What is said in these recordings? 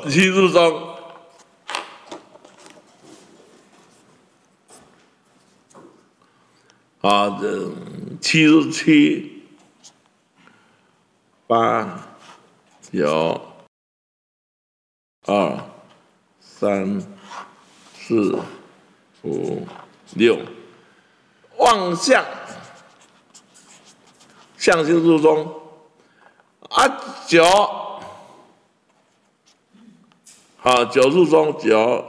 七入中，七入七，八九二三四五六，望向心入中。九，九入中，九，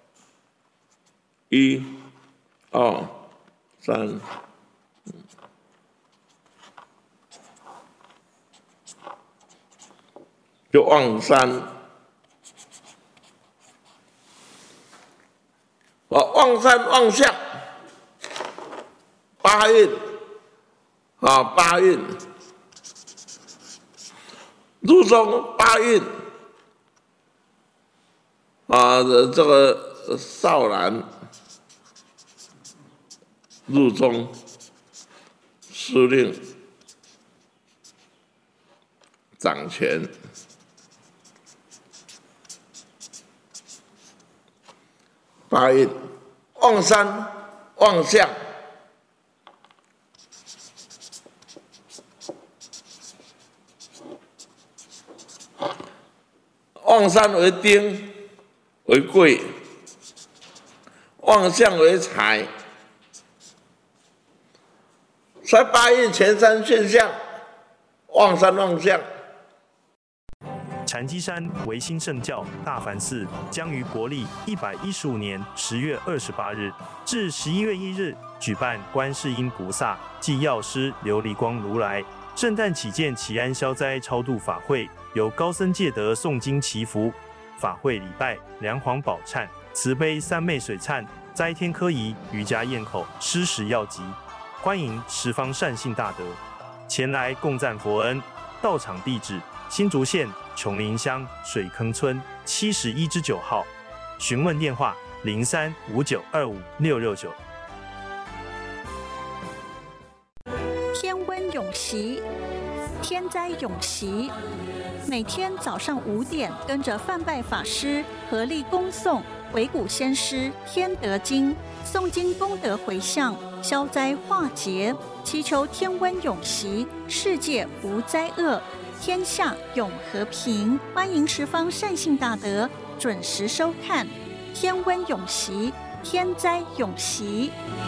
一，二，三，就望山，望山望向，八运，八运。入中八运，这个少男入中，司令掌权，八运望山望向。望山为丁，为贵；望向为财。衰八运前三现象，望山望向。 禅机山维新圣教大梵寺将于国历115年10月28日至11月1日举办观世音菩萨暨药师琉璃光如来圣诞祈见祈安消灾超度法会，由高僧戒德诵经祈福，法会礼拜梁皇宝忏、慈悲三昧水忏、斋天科仪、瑜伽咽口、施食药集，欢迎十方善信大德前来共赞佛恩。到场地址：新竹县琼林乡水坑村71-9号，询问电话0359256669。 天温永息，天灾永息。每天早上5点，跟着范拜法师合力恭诵维古先师天德经，诵经功德回向，消灾化劫，祈求天温永息，世界无灾厄，天下永和平。欢迎十方善信大德准时收看天温永息，天灾永息。